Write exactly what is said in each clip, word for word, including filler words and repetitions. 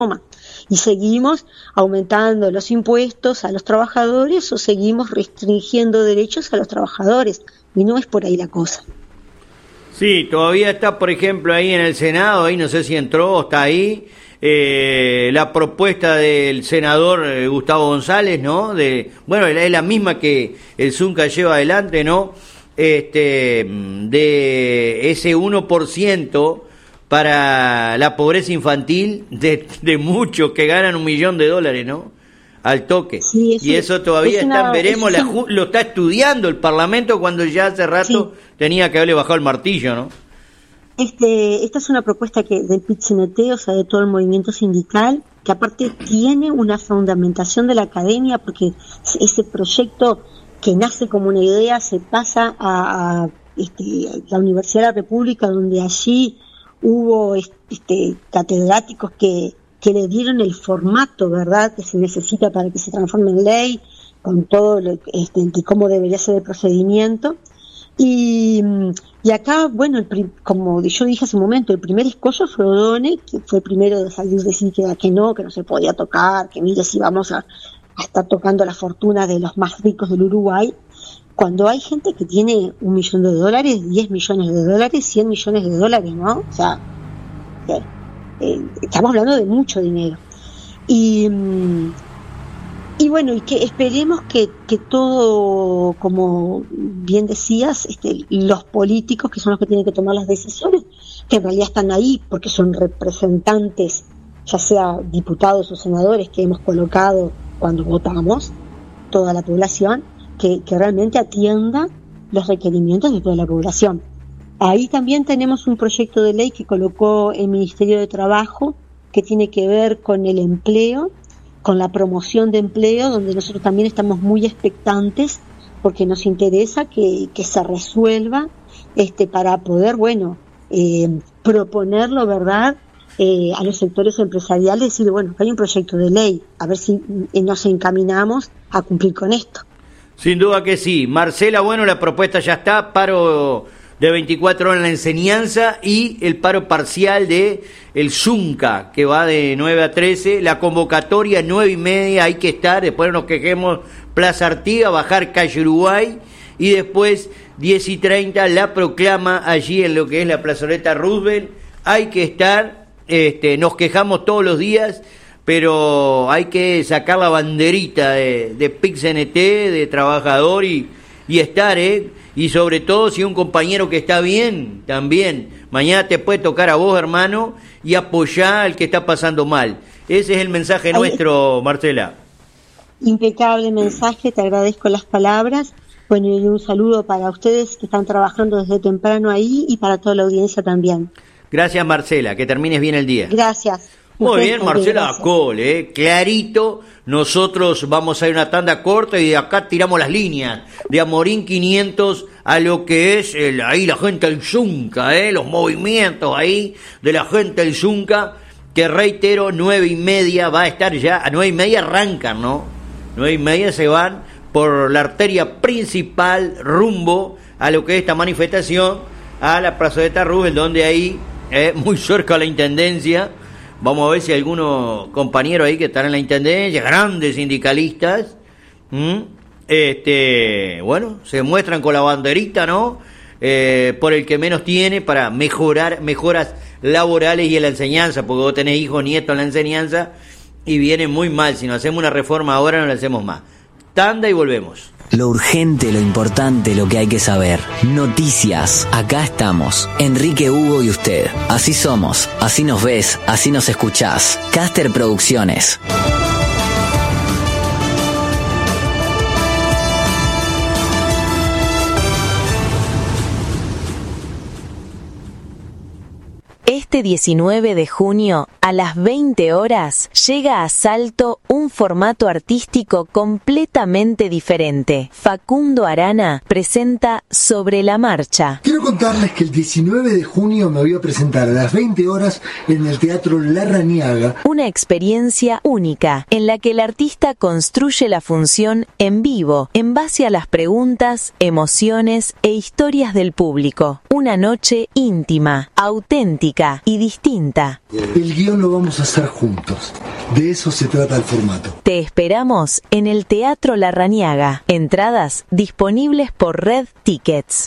y seguimos aumentando los impuestos a los trabajadores o seguimos restringiendo derechos a los trabajadores, y no es por ahí la cosa. Sí, todavía está, por ejemplo, ahí en el Senado, ahí no sé si entró o está ahí, eh, la propuesta del senador eh, Gustavo González, ¿no? De, bueno, es la misma que el Zunca lleva adelante, ¿no? Este, de ese uno por ciento para la pobreza infantil de, de muchos que ganan un millón de dólares, ¿no? Al toque. Sí, eso, y eso todavía una, están, veremos, la, lo está estudiando el Parlamento cuando ya hace rato sí. tenía que haberle bajado el martillo, ¿no? Este, esta es una propuesta que del P I T C N T, o sea, de todo el movimiento sindical, que aparte tiene una fundamentación de la academia, porque ese proyecto que nace como una idea se pasa a, a este, la Universidad de la República, donde allí hubo este, catedráticos que, que le dieron el formato, ¿verdad?, que se necesita para que se transforme en ley, con todo lo, este, de cómo debería ser el procedimiento. Y, y acá, bueno, el prim, como yo dije hace un momento, el primer escollo fue O'Donnell, que fue el primero de salir a decir que, que no, que no se podía tocar, que mire si vamos a, a estar tocando la fortuna de los más ricos del Uruguay, cuando hay gente que tiene un millón de dólares, diez millones de dólares, cien millones de dólares, ¿no? O sea, eh, eh, estamos hablando de mucho dinero. Y, y bueno, y que esperemos que, que todo, como bien decías, este, los políticos, que son los que tienen que tomar las decisiones, que en realidad están ahí porque son representantes, ya sea diputados o senadores que hemos colocado cuando votamos, toda la población, Que, que realmente atienda los requerimientos de toda la población. Ahí también tenemos un proyecto de ley que colocó el Ministerio de Trabajo, que tiene que ver con el empleo, con la promoción de empleo, donde nosotros también estamos muy expectantes, porque nos interesa que, que se resuelva este, para poder, bueno, eh, proponerlo, ¿verdad?, eh, a los sectores empresariales, decir, bueno, hay un proyecto de ley, a ver si nos encaminamos a cumplir con esto. Sin duda que sí. Marcela, bueno, la propuesta ya está, paro de veinticuatro horas en la enseñanza y el paro parcial de el Zunca, que va de nueve a trece, la convocatoria nueve y media, hay que estar, después nos quejemos, Plaza Artigas, bajar calle Uruguay, y después diez y treinta la proclama allí en lo que es la plazoleta Roosevelt, hay que estar, este, nos quejamos todos los días, pero hay que sacar la banderita de, de P I C N T, de trabajador y, y estar, ¿eh? Y sobre todo si un compañero que está bien, también, mañana te puede tocar a vos, hermano, y apoyar al que está pasando mal. Ese es el mensaje Ay, nuestro, Marcela. Impecable mensaje, te agradezco las palabras. Bueno, y un saludo para ustedes que están trabajando desde temprano ahí y para toda la audiencia también. Gracias, Marcela, que termines bien el día. Gracias. Muy bien, Marcela Acol, eh, clarito. Nosotros vamos a ir a una tanda corta y de acá tiramos las líneas de Amorín quinientos a lo que es el, ahí la gente del Zunca, eh, los movimientos ahí de la gente del Zunca, que reitero, nueve y media va a estar ya, a nueve y media arrancan, ¿no? Nueve y media se van por la arteria principal rumbo a lo que es esta manifestación, a la plazoleta Roosevelt, donde ahí, eh, muy cerca a la Intendencia. Vamos a ver si hay algunos compañeros ahí que están en la Intendencia, grandes sindicalistas, ¿Mm? este, bueno, se muestran con la banderita, ¿no? Eh, por el que menos tiene, para mejorar, mejoras laborales y en la enseñanza, porque vos tenés hijos, nietos en la enseñanza, y viene muy mal. Si no hacemos una reforma ahora, no la hacemos más. Tanda y volvemos. Lo urgente, lo importante, lo que hay que saber. Noticias. Acá estamos. Enrique, Hugo y usted. Así somos. Así nos ves. Así nos escuchás. Caster Producciones. Este diecinueve de junio, a las veinte horas, llega a Salto un formato artístico completamente diferente. Facundo Arana presenta Sobre la Marcha. Quiero contarles que el diecinueve de junio me voy a presentar a las veinte horas en el Teatro Larrañaga. Una experiencia única, en la que el artista construye la función en vivo, en base a las preguntas, emociones e historias del público. Una noche íntima, auténtica, nueva y distinta. El guión lo vamos a hacer juntos. De eso se trata el formato. Te esperamos en el Teatro Larrañaga. Entradas disponibles por Red Tickets.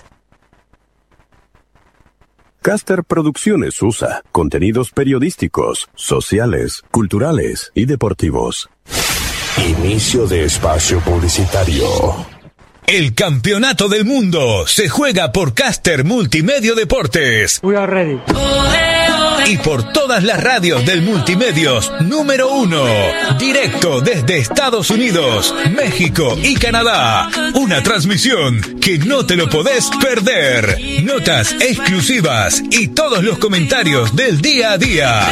Caster Producciones U S A. Contenidos periodísticos, sociales, culturales y deportivos. Inicio de espacio publicitario. El campeonato del mundo se juega por Caster Multimedia Deportes. We are ready. Y por todas las radios del Multimedios número uno. Directo desde Estados Unidos, México y Canadá. Una transmisión que no te lo podés perder. Notas exclusivas y todos los comentarios del día a día.